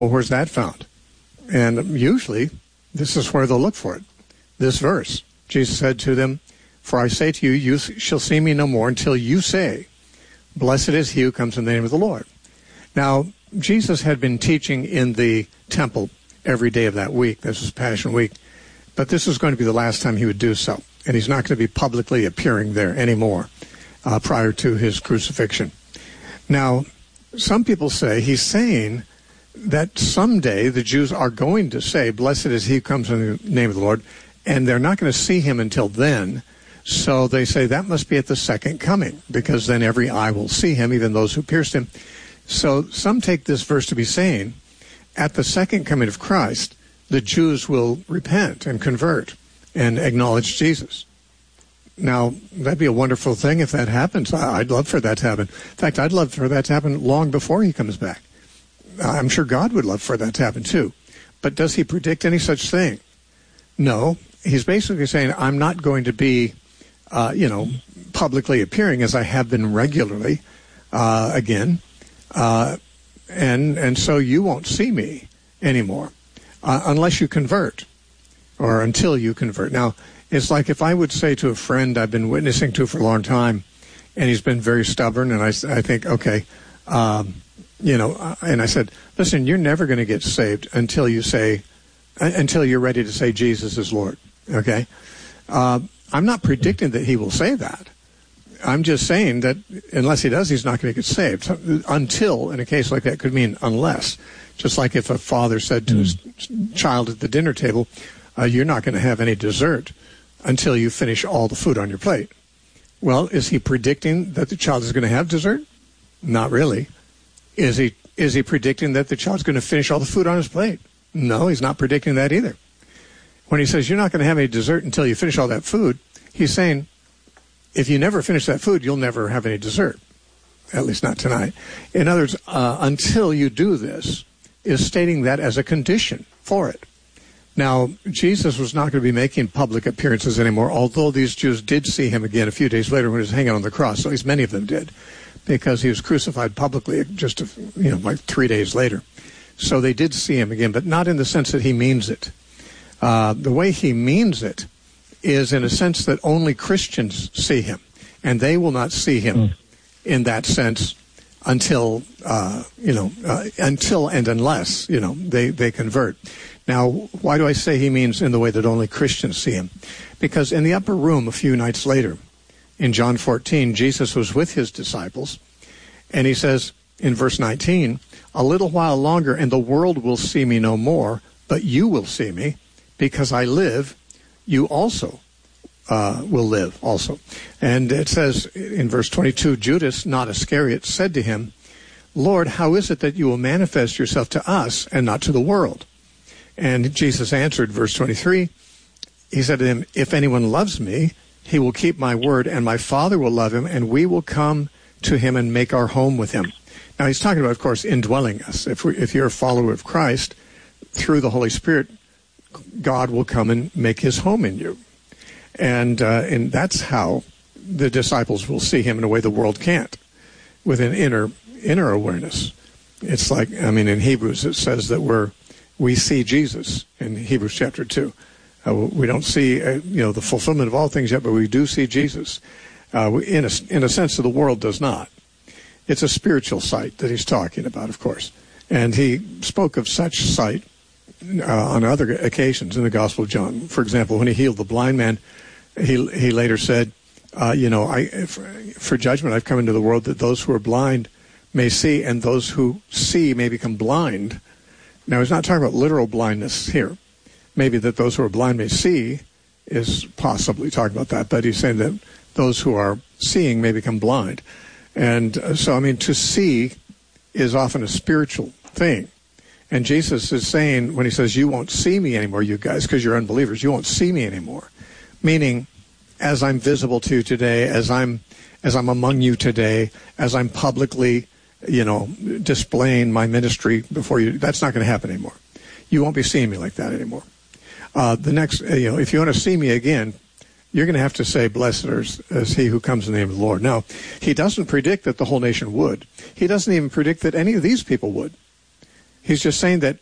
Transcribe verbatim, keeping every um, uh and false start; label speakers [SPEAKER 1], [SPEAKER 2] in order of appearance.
[SPEAKER 1] Well, where's that found? And usually, this is where they'll look for it. This verse, Jesus said to them, "For I say to you, you shall see me no more until you say, 'Blessed is he who comes in the name of the Lord.'" Now, Jesus had been teaching in the temple every day of that week. This was Passion Week. But this was going to be the last time he would do so. And he's not going to be publicly appearing there anymore uh, prior to his crucifixion. Now, some people say he's saying that someday the Jews are going to say, "Blessed is he who comes in the name of the Lord," and they're not going to see him until then. So they say that must be at the second coming, because then every eye will see him, even those who pierced him. So some take this verse to be saying, at the second coming of Christ, the Jews will repent and convert and acknowledge Jesus. Now, that'd be a wonderful thing if that happens. I'd love for that to happen. In fact, I'd love for that to happen long before he comes back. I'm sure God would love for that to happen too. But does he predict any such thing? No. He's basically saying, I'm not going to be, uh, you know, publicly appearing as I have been regularly uh, again. Uh, and and so you won't see me anymore uh, unless you convert, or until you convert. Now, it's like if I would say to a friend I've been witnessing to for a long time, and he's been very stubborn, and I, I think, okay, um, you know, and I said, listen, you're never going to get saved until you say, until you're ready to say Jesus is Lord, okay? Uh, I'm not predicting that he will say that. I'm just saying that unless he does, he's not going to get saved. Until, in a case like that, could mean unless. Just like if a father said to his child at the dinner table, uh, you're not going to have any dessert until you finish all the food on your plate. Well, is he predicting that the child is going to have dessert? Not really. Is he is he predicting that the child's going to finish all the food on his plate? No, he's not predicting that either. When he says you're not going to have any dessert until you finish all that food, he's saying if you never finish that food, you'll never have any dessert, at least not tonight. In other words, uh, until you do this, is stating that as a condition for it. Now, Jesus was not going to be making public appearances anymore, although these Jews did see him again a few days later when he was hanging on the cross. At least many of them did, because he was crucified publicly just, a, you know, like three days later. So they did see him again, but not in the sense that he means it. Uh, the way he means it is in a sense that only Christians see him, and they will not see him mm. in that sense until, uh, you know, uh, until and unless, you know, they, they convert. Now, why do I say he means in the way that only Christians see him? Because in the upper room a few nights later, in John fourteen, Jesus was with his disciples, and he says in verse nineteen, "A little while longer, and the world will see me no more, but you will see me, because I live, you also uh, will live also." And it says in verse twenty-two, Judas, not Iscariot, said to him, "Lord, how is it that you will manifest yourself to us and not to the world?" And Jesus answered, verse twenty-three, he said to him, "If anyone loves me, he will keep my word, and my Father will love him, and we will come to him and make our home with him." Now, he's talking about, of course, indwelling us. If, we, if you're a follower of Christ, through the Holy Spirit, God will come and make his home in you. And, uh, and that's how the disciples will see him in a way the world can't, with an inner inner awareness. It's like, I mean, in Hebrews it says that we're we see Jesus in Hebrews chapter two. Uh, we don't see, uh, you know, the fulfillment of all things yet, but we do see Jesus. Uh, we, in a in a sense, the world does not. It's a spiritual sight that he's talking about, of course. And he spoke of such sight uh, on other occasions in the Gospel of John. For example, when he healed the blind man, he he later said, uh, you know, I for, for judgment I've come into the world that those who are blind may see, and those who see may become blind. Now, he's not talking about literal blindness here. Maybe that those who are blind may see is possibly talking about that, but he's saying that those who are seeing may become blind. And uh, so, I mean, to see is often a spiritual thing. And Jesus is saying, when he says, you won't see me anymore, you guys, because you're unbelievers, you won't see me anymore. Meaning, as I'm visible to you today, as I'm as I'm among you today, as I'm publicly, you know, displaying my ministry before you, that's not going to happen anymore. You won't be seeing me like that anymore. Uh, the next, you know, if you want to see me again, you're going to have to say, blessed is, is he who comes in the name of the Lord. Now, he doesn't predict that the whole nation would. He doesn't even predict that any of these people would. He's just saying that